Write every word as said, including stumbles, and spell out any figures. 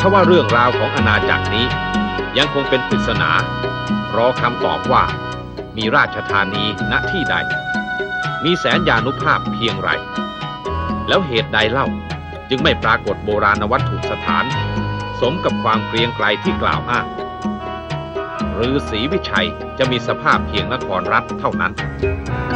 ทว่าเรื่องราวของอาณาจักรนี้ยังคงเป็นปริศนารอคำตอบว่ามีราชธานีณที่ใดมีแสนยานุภาพเพียงไรแล้วเหตุใดเล่าจึงไม่ปรากฏโบราณวัตถุสถานสมกับความเกรียงไกรที่กล่าวอ้างหรือศรีวิชัยจะมีสภาพเพียงนครรัฐเท่านั้นก็